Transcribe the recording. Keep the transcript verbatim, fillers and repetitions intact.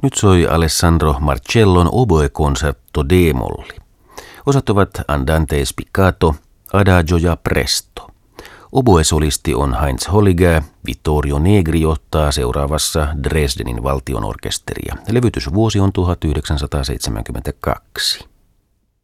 Nyt soi Alessandro Marcellon oboe-concerto D-molli. Osat ovat Andante spiccato, Adagio ja Presto. Oboe-solisti on Heinz Holliger, Vittorio Negri johtaa seuraavassa Dresdenin valtionorkesteria. Levytysvuosi on tuhatyhdeksänsataaseitsemänkymmentäkaksi.